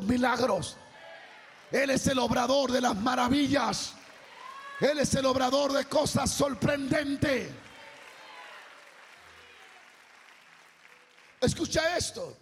milagros. Él es el obrador de las maravillas. Él es el obrador de cosas sorprendentes. Escucha esto.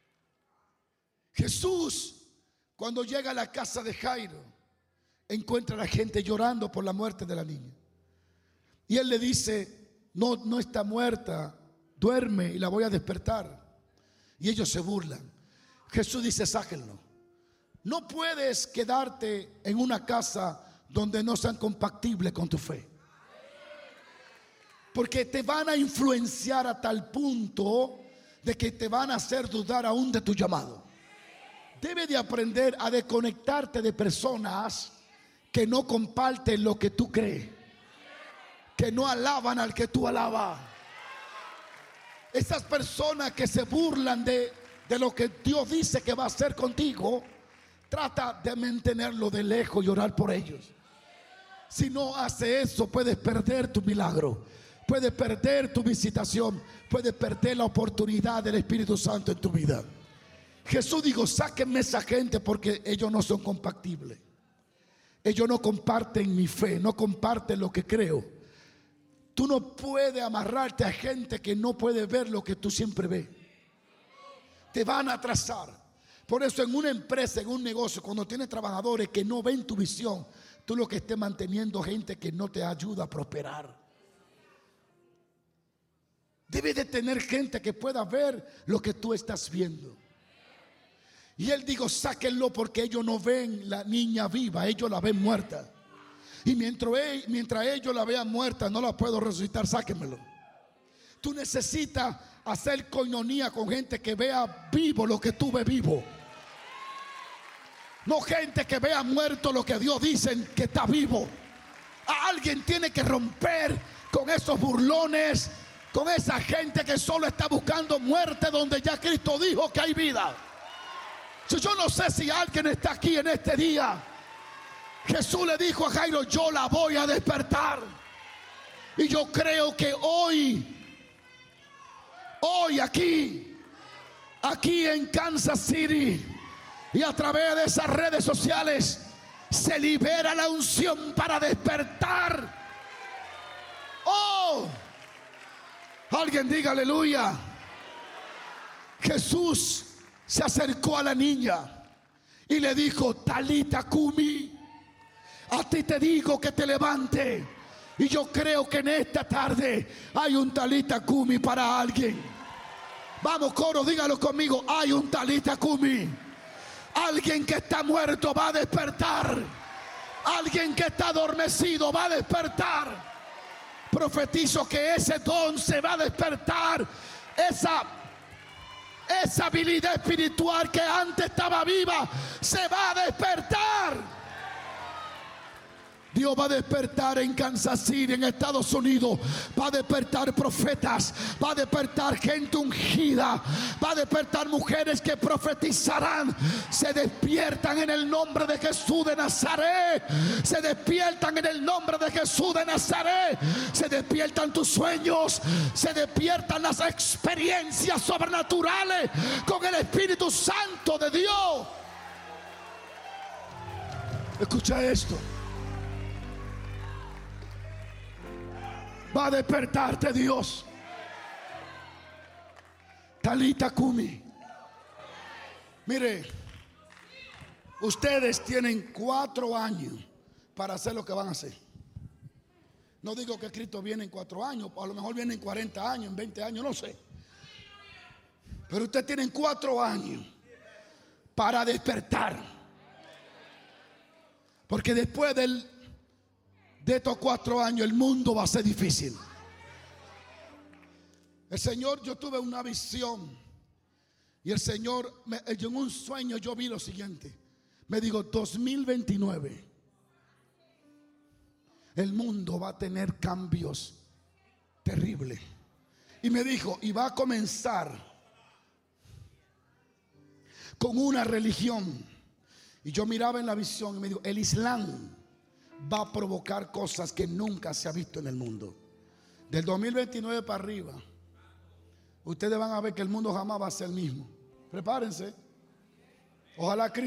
Jesús, cuando llega a la casa de Jairo, encuentra a la gente llorando por la muerte de la niña. Y él le dice: no está muerta, duerme y la voy a despertar. Y ellos se burlan. Jesús dice: sáquenlo. No puedes quedarte en una casa donde no sean compatibles con tu fe, porque te van a influenciar a tal punto de que te van a hacer dudar aún de tu llamado. Debes de aprender a desconectarte de personas que no comparten lo que tú crees, que no alaban al que tú alabas. Esas personas que se burlan de lo que Dios dice que va a hacer contigo, trata de mantenerlo de lejos y orar por ellos. Si no hace eso, puedes perder tu milagro, puedes perder tu visitación, puedes perder la oportunidad del Espíritu Santo en tu vida. Jesús dijo: sáquenme esa gente, porque ellos no son compatibles. Ellos no comparten mi fe, no comparten lo que creo. Tú no puedes amarrarte a gente que no puede ver lo que tú siempre ves. Te van a atrasar. Por eso en una empresa, en un negocio, cuando tienes trabajadores que no ven tu visión, tú lo que estés manteniendo gente que no te ayuda a prosperar. Debes de tener gente que pueda ver lo que tú estás viendo. Y él dijo: sáquenlo, porque ellos no ven la niña viva, ellos la ven muerta. Y mientras ellos la vean muerta, no la puedo resucitar, sáquenmelo. Tú necesitas hacer coinonía con gente que vea vivo lo que tú ves vivo. No gente que vea muerto lo que Dios dice que está vivo. Alguien tiene que romper con esos burlones, con esa gente que solo está buscando muerte donde ya Cristo dijo que hay vida. Yo no sé si alguien está aquí en este día. Jesús le dijo a Jairo: yo la voy a despertar. Y yo creo que hoy aquí en Kansas City, y a través de esas redes sociales, se libera la unción para despertar. Oh, alguien diga aleluya. Jesús se acercó a la niña y le dijo: Talita Cumi, a ti te digo que te levante. Y yo creo que en esta tarde hay un Talita Cumi para alguien. Vamos, coro, dígalo conmigo: hay un Talita Cumi. Alguien que está muerto va a despertar. Alguien que está adormecido va a despertar. Profetizo que ese don se va a despertar. Esa habilidad espiritual que antes estaba viva se va a despertar. Dios va a despertar en Kansas City, en Estados Unidos. Va a despertar profetas, va a despertar gente ungida, va a despertar mujeres que profetizarán. Se despiertan en el nombre de Jesús de Nazaret. Se despiertan en el nombre de Jesús de Nazaret. Se despiertan tus sueños, se despiertan las experiencias sobrenaturales con el Espíritu Santo de Dios. Escucha esto. Va a despertarte Dios. Talita Cumi. Mire, ustedes tienen 4 años para hacer lo que van a hacer. No digo que Cristo viene en 4 años, a lo mejor viene en 40 años, en 20 años, no sé. Pero ustedes tienen 4 años para despertar. Porque después de estos 4 años el mundo va a ser difícil. El Señor, yo tuve una visión y el Señor, en un sueño yo vi lo siguiente. Me dijo: 2029 el mundo va a tener cambios terribles. Y me dijo: y va a comenzar con una religión. Y yo miraba en la visión y me dijo: el Islam va a provocar cosas que nunca se ha visto en el mundo. Del 2029 para arriba, ustedes van a ver que el mundo jamás va a ser el mismo. Prepárense. Ojalá Cristo